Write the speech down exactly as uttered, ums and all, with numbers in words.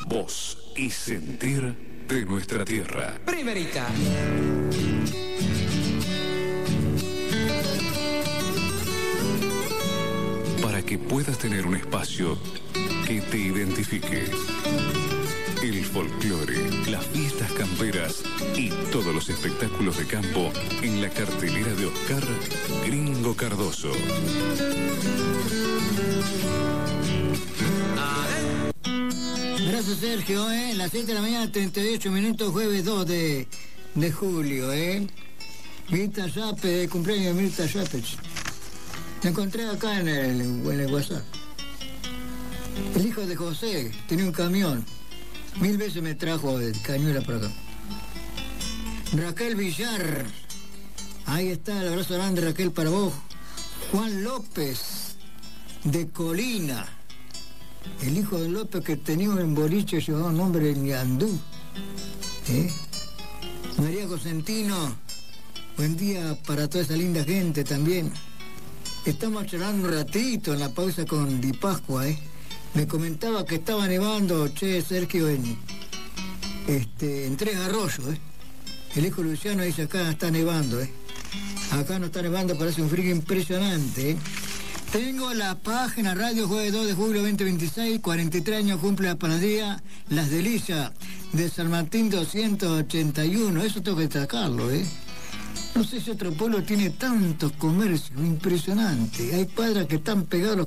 voz y sentir de nuestra tierra. Primerita. Para que puedas tener un espacio que te identifique. El folclore, las fiestas camperas y todos los espectáculos de campo en la cartelera de Oscar Gringo Cardoso. Gracias, Sergio, ¿eh? Las siete de la mañana, treinta y ocho minutos, jueves dos de, de julio, ¿eh? Mirta Yape, cumpleaños de Mirta Yape. La encontré acá en el, en el WhatsApp. El hijo de José tenía un camión. Mil veces me trajo de Cañuela para acá. Raquel Villar. Ahí está, el abrazo grande, Raquel, para vos. Juan López, de Colina. El hijo de López que tenía un boliche llevaba un nombre de Ñandú. ¿Eh? María Cosentino. Buen día para toda esa linda gente también. Estamos charlando un ratito en la pausa con Di Pascua, ¿eh? Me comentaba que estaba nevando, che, Sergio, en, este, en Tres Arroyos, ¿eh? El hijo Luciano dice, acá está nevando, ¿eh? Acá no está nevando, parece un frío impresionante, ¿eh? Tengo la página Radio Jueves dos de julio veinte veintiséis, cuarenta y tres años cumple la panadería Las Delicias de San Martín doscientos ochenta y uno, eso tengo que destacarlo, ¿eh? No sé si otro pueblo tiene tantos comercios, impresionante. Hay cuadras que están pegados los